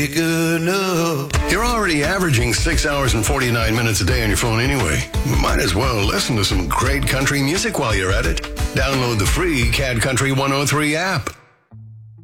Good enough. You're already averaging 6 hours and 49 minutes a day on your phone anyway. Might as well listen to some great country music while you're at it. Download the free CAD Country 103 app.